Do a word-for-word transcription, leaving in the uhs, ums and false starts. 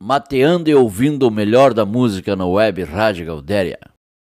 mateando e ouvindo o melhor da música na web Rádio Gaudéria.